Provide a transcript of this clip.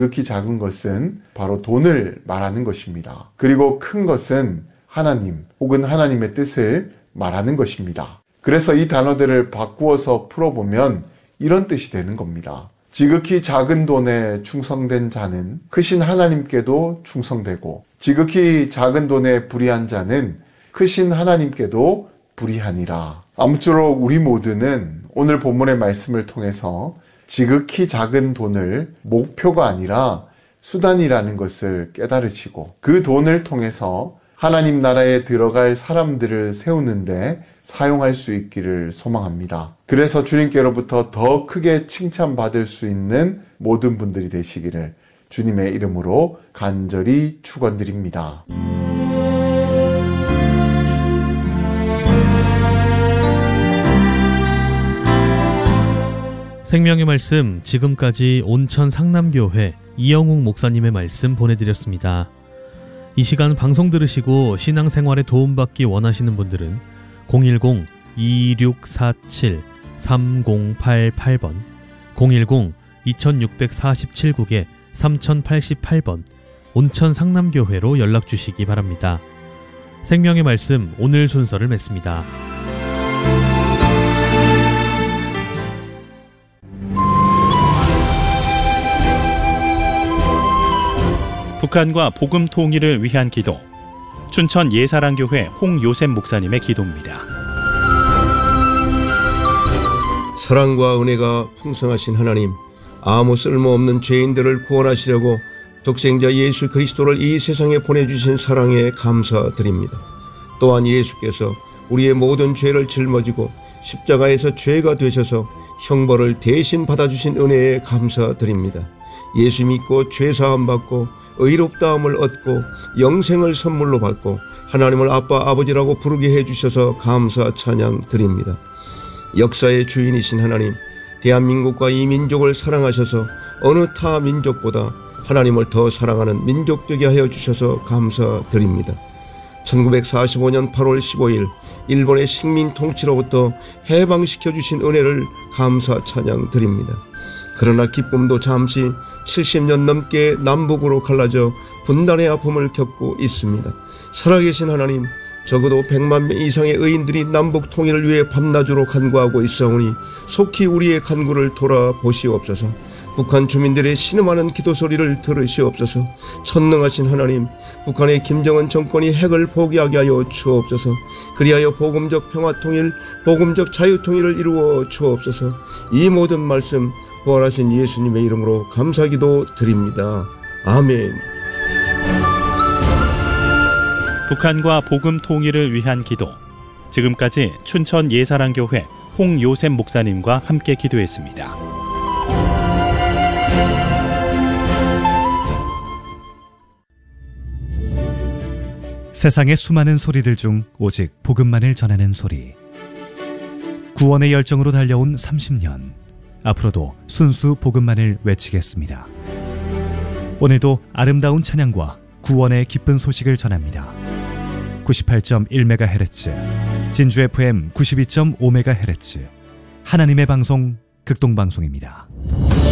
지극히 작은 것은 바로 돈을 말하는 것입니다. 그리고 큰 것은 하나님 혹은 하나님의 뜻을 말하는 것입니다. 그래서 이 단어들을 바꾸어서 풀어보면 이런 뜻이 되는 겁니다. 지극히 작은 돈에 충성된 자는 크신 하나님께도 충성되고, 지극히 작은 돈에 불의한 자는 크신 하나님께도 불의하니라. 아무쪼록 우리 모두는 오늘 본문의 말씀을 통해서 지극히 작은 돈을 목표가 아니라 수단이라는 것을 깨달으시고, 그 돈을 통해서 하나님 나라에 들어갈 사람들을 세우는데 사용할 수 있기를 소망합니다. 그래서 주님께로부터 더 크게 칭찬받을 수 있는 모든 분들이 되시기를 주님의 이름으로 간절히 축원드립니다. 생명의 말씀, 지금까지 온천 상남교회 이영욱 목사님의 말씀 보내드렸습니다. 이 시간 방송 들으시고 신앙생활에 도움받기 원하시는 분들은 010-2647-3088번, 010-2647국에 3088번 온천 상남교회로 연락주시기 바랍니다. 생명의 말씀, 오늘 순서를 맺습니다. 북한과 복음 통일을 위한 기도, 춘천 예사랑교회 홍요셉 목사님의 기도입니다. 사랑과 은혜가 풍성하신 하나님, 아무 쓸모없는 죄인들을 구원하시려고 독생자 예수 그리스도를 이 세상에 보내주신 사랑에 감사드립니다. 또한 예수께서 우리의 모든 죄를 짊어지고 십자가에서 죄가 되셔서 형벌을 대신 받아주신 은혜에 감사드립니다. 예수 믿고 죄사함 받고 의롭다함을 얻고 영생을 선물로 받고 하나님을 아빠 아버지라고 부르게 해주셔서 감사 찬양 드립니다. 역사의 주인이신 하나님, 대한민국과 이 민족을 사랑하셔서 어느 타 민족보다 하나님을 더 사랑하는 민족 되게 하여 주셔서 감사드립니다. 1945년 8월 15일 일본의 식민 통치로부터 해방시켜 주신 은혜를 감사 찬양 드립니다. 그러나 기쁨도 잠시 70년 넘게 남북으로 갈라져 분단의 아픔을 겪고 있습니다. 살아계신 하나님, 적어도 100만 명 이상의 의인들이 남북 통일을 위해 밤낮으로 간구하고 있사오니 속히 우리의 간구를 돌아보시옵소서. 북한 주민들의 신음하는 기도 소리를 들으시옵소서. 천능하신 하나님, 북한의 김정은 정권이 핵을 포기하게 하여 주옵소서. 그리하여 복음적 평화통일, 복음적 자유통일을 이루어 주옵소서. 이 모든 말씀 부활하신 예수님의 이름으로 감사기도 드립니다. 아멘. 북한과 복음 통일을 위한 기도, 지금까지 춘천 예사랑교회 홍요셉 목사님과 함께 기도했습니다. 세상의 수많은 소리들 중 오직 복음만을 전하는 소리. 구원의 열정으로 달려온 30년. 앞으로도 순수 복음만을 외치겠습니다. 오늘도 아름다운 찬양과 구원의 기쁜 소식을 전합니다. 98.1MHz, 진주 FM 92.5MHz, 하나님의 방송 극동방송입니다.